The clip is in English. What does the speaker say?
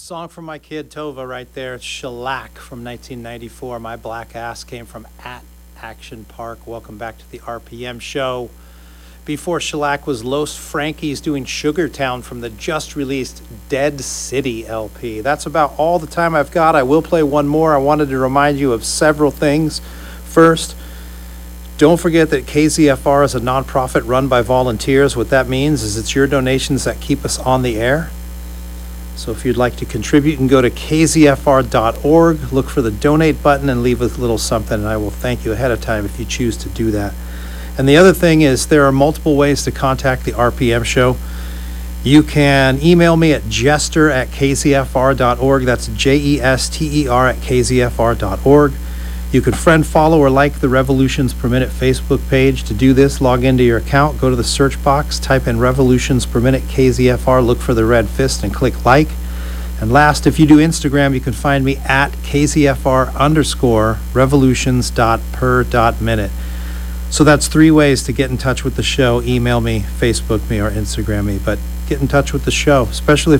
Song from my kid Tova right there. It's Shellac from 1994. My black ass came from at Action Park. Welcome back to the RPM show. Before Shellac was Los Frankies doing Sugartown from the just released Dead City LP. That's about all the time I've got. I will play one more. I wanted to remind you of several things. First, don't forget that KZFR is a nonprofit run by volunteers. What that means is it's your donations that keep us on the air. So if you'd like to contribute, you can go to kzfr.org, look for the donate button, and leave a little something, and I will thank you ahead of time if you choose to do that. And the other thing is there are multiple ways to contact the RPM show. You can email me at jester@kzfr.org. That's jester@kzfr.org. You can friend, follow, or like the Revolutions Per Minute Facebook page. To do this, log into your account, go to the search box, type in Revolutions Per Minute KZFR, look for the red fist, and click like. And last, if you do Instagram, you can find me at KZFR_revolutions.per.minute. So that's 3 ways to get in touch with the show. Email me, Facebook me, or Instagram me. But get in touch with the show, especially if